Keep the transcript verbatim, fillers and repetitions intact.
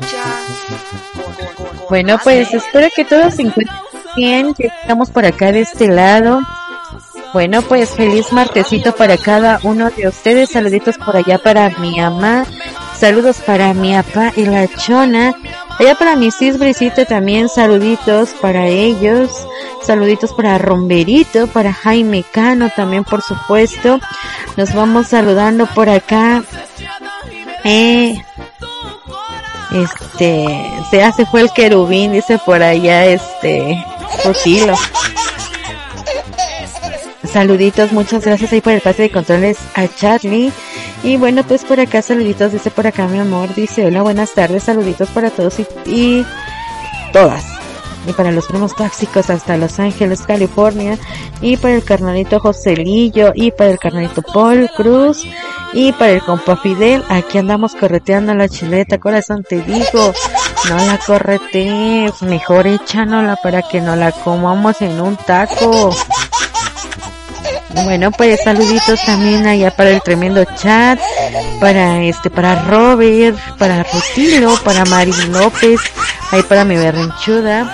Bueno, pues espero que todos se encuentren bien, que estamos por acá de este lado. Bueno, pues feliz martesito para cada uno de ustedes. Saluditos por allá para mi mamá. Saludos para mi papá y la chona. Allá para mi cisbrisito también, saluditos para ellos. Saluditos para Romberito, para Jaime Cano también, por supuesto. Nos vamos saludando por acá. Eh, este, se hace fue el querubín, dice por allá, este, Rutilo. Saluditos, muchas gracias ahí por el pase de controles a Charlie. Y bueno, pues por acá saluditos, dice por acá mi amor, dice hola, buenas tardes, saluditos para todos y, y todas. Y para los primos tóxicos hasta Los Ángeles, California. Y para el carnalito Joselillo. Y para el carnalito Paul Cruz. Y para el compa Fidel. Aquí andamos correteando la chileta, corazón, te digo. No la corretees. Mejor échanosla para que no la comamos en un taco. Bueno, pues saluditos también allá para el tremendo chat. Para este, para Robert. Para Rutilo. Para Mari López. Ahí para mi berrinchuda.